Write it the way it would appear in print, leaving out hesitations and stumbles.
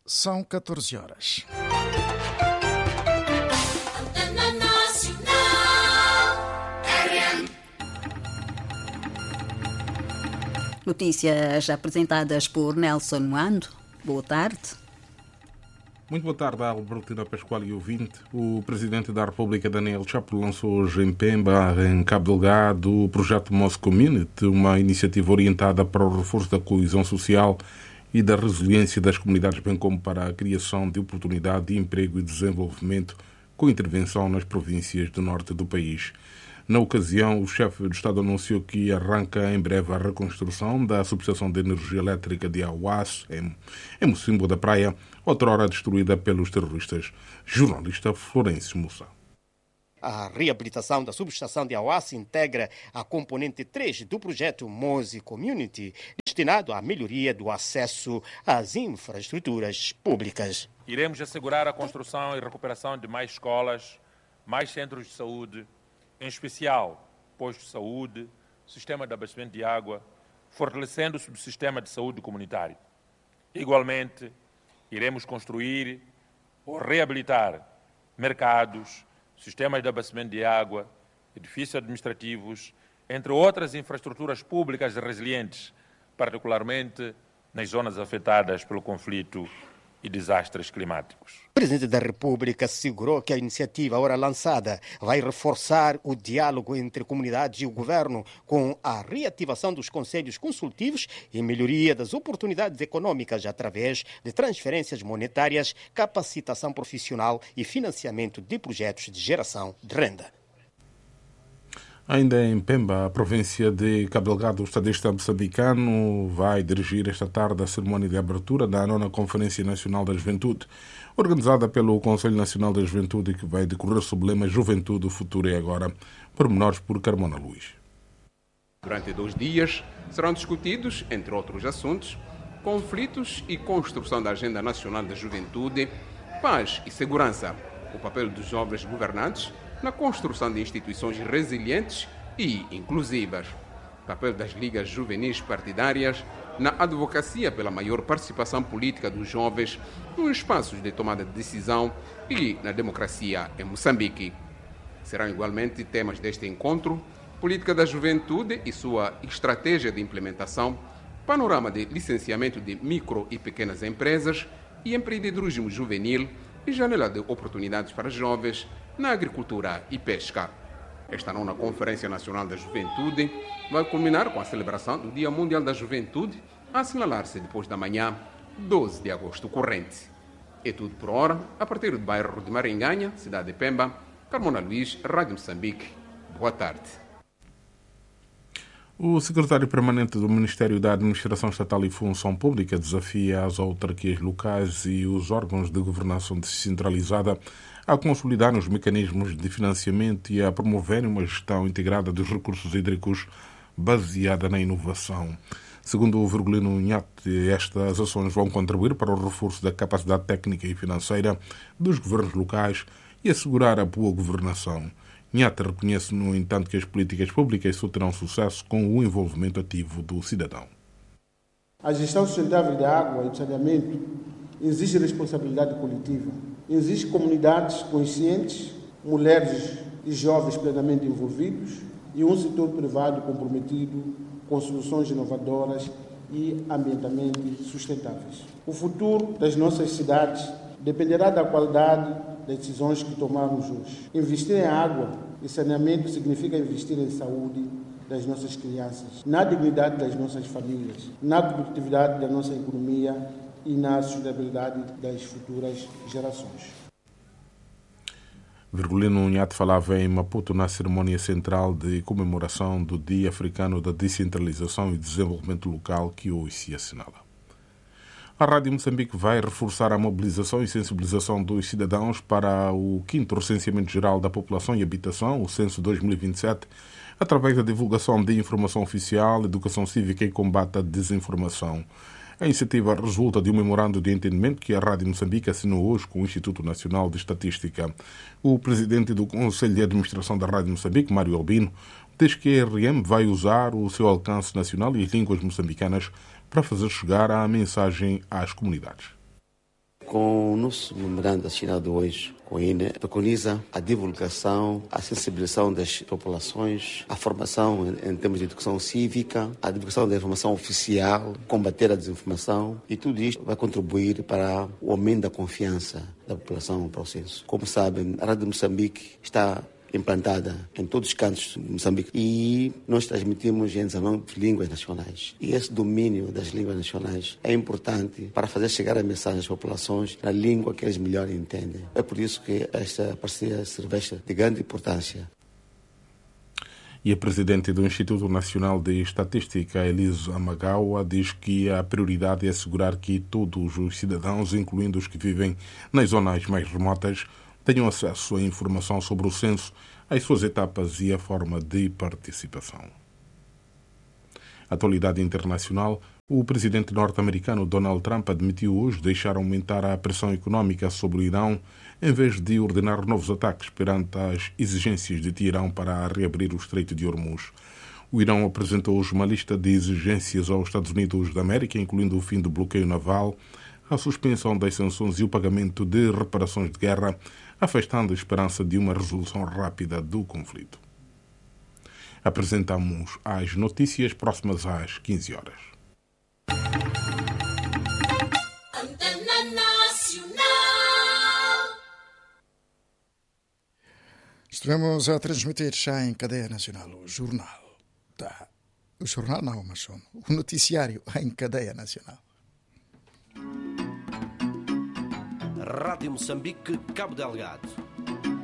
São 14 horas. Notícias apresentadas por Nelson Moando. Boa tarde. Muito boa tarde, Albertina Pascoal e ouvinte. O Presidente da República, Daniel Chapo, lançou hoje em Pemba, em Cabo Delgado, o projeto Moço Community, uma iniciativa orientada para o reforço da coesão social e da resiliência das comunidades, bem como para a criação de oportunidade de emprego e desenvolvimento com intervenção nas províncias do norte do país. Na ocasião, o chefe do Estado anunciou que arranca em breve a reconstrução da subestação de energia elétrica de Auás, em Mocimbo da Praia, outrora destruída pelos terroristas. Jornalista Florencio Moussa. A reabilitação da subestação de Auás integra a componente 3 do projeto Moço Community, destinado à melhoria do acesso às infraestruturas públicas. Iremos assegurar a construção e recuperação de mais escolas, mais centros de saúde, em especial postos de saúde, sistema de abastecimento de água, fortalecendo o subsistema de saúde comunitário. Igualmente, iremos construir ou reabilitar mercados, sistemas de abastecimento de água, edifícios administrativos, entre outras infraestruturas públicas resilientes, particularmente nas zonas afetadas pelo conflito e desastres climáticos. O Presidente da República assegurou que a iniciativa agora lançada vai reforçar o diálogo entre comunidades e o governo com a reativação dos conselhos consultivos e melhoria das oportunidades econômicas através de transferências monetárias, capacitação profissional e financiamento de projetos de geração de renda. Ainda em Pemba, a província de Cabo Delgado, o estadista moçambicano vai dirigir esta tarde a cerimónia de abertura da 9ª Conferência Nacional da Juventude, organizada pelo Conselho Nacional da Juventude, que vai decorrer sob o lema Juventude, o Futuro é Agora. Pormenores por Carmona Luís. Durante 2 dias serão discutidos, entre outros assuntos, conflitos e construção da Agenda Nacional da Juventude, paz e segurança, o papel dos jovens governantes na construção de instituições resilientes e inclusivas, papel das ligas juvenis partidárias na advocacia pela maior participação política dos jovens nos espaços de tomada de decisão e na democracia em Moçambique. Serão igualmente temas deste encontro: política da juventude e sua estratégia de implementação, panorama de licenciamento de micro e pequenas empresas e empreendedorismo juvenil e janela de oportunidades para jovens na agricultura e pesca. Esta 9ª Conferência Nacional da Juventude vai culminar com a celebração do Dia Mundial da Juventude, a assinalar-se depois da manhã, 12 de agosto corrente. É tudo por hora, a partir do bairro de Maringanha, cidade de Pemba. Carmona Luís, Rádio Moçambique. Boa tarde. O secretário permanente do Ministério da Administração Estatal e Função Pública desafia as autarquias locais e os órgãos de governação descentralizada a consolidar os mecanismos de financiamento e a promoverem uma gestão integrada dos recursos hídricos baseada na inovação. Segundo o Virgulino Nhate, estas ações vão contribuir para o reforço da capacidade técnica e financeira dos governos locais e assegurar a boa governação. Nhate reconhece, no entanto, que as políticas públicas só terão sucesso com o envolvimento ativo do cidadão. A gestão sustentável da água e do saneamento exige responsabilidade coletiva. Existem comunidades conscientes, mulheres e jovens plenamente envolvidos e um setor privado comprometido com soluções inovadoras e ambientalmente sustentáveis. O futuro das nossas cidades dependerá da qualidade das decisões que tomarmos hoje. Investir em água e saneamento significa investir em saúde das nossas crianças, na dignidade das nossas famílias, na produtividade da nossa economia e na sustentabilidade das futuras gerações. Virgulino Nhate falava em Maputo na cerimónia central de comemoração do Dia Africano da Descentralização e Desenvolvimento Local, que hoje se assinala. A Rádio Moçambique vai reforçar a mobilização e sensibilização dos cidadãos para o 5º Recenseamento Geral da População e Habitação, o Censo 2027, através da divulgação de informação oficial, educação cívica e combate à desinformação. A iniciativa resulta de um memorando de entendimento que a Rádio Moçambique assinou hoje com o Instituto Nacional de Estatística. O presidente do Conselho de Administração da Rádio Moçambique, Mário Albino, diz que a RM vai usar o seu alcance nacional e as línguas moçambicanas para fazer chegar a mensagem às comunidades. Com o nosso memorando assinado hoje com a INE, preconiza a divulgação, a sensibilização das populações, a formação em termos de educação cívica, a divulgação da informação oficial, combater a desinformação, e tudo isto vai contribuir para o aumento da confiança da população para o censo. Como sabem, a Rádio Moçambique está implantada em todos os cantos de Moçambique e nós transmitimos em 19 línguas nacionais. E esse domínio das línguas nacionais é importante para fazer chegar a mensagem às populações na língua que eles melhor entendem. É por isso que esta parceria se reveste de grande importância. E a presidente do Instituto Nacional de Estatística, Eliso Amagawa, diz que a prioridade é assegurar que todos os cidadãos, incluindo os que vivem nas zonas mais remotas, tenham acesso à informação sobre o censo, as suas etapas e a forma de participação. Atualidade internacional. O presidente norte-americano Donald Trump admitiu hoje deixar aumentar a pressão econômica sobre o Irão em vez de ordenar novos ataques perante as exigências de Teherão para reabrir o Estreito de Hormuz. O Irão apresentou hoje uma lista de exigências aos Estados Unidos da América, incluindo o fim do bloqueio naval, a suspensão das sanções e o pagamento de reparações de guerra, afastando a esperança de uma resolução rápida do conflito. Apresentamos as notícias próximas às 15 horas. Estaremos a transmitir já em cadeia nacional o jornal. O jornal não, mas o noticiário em cadeia nacional. Rádio Moçambique, Cabo Delgado.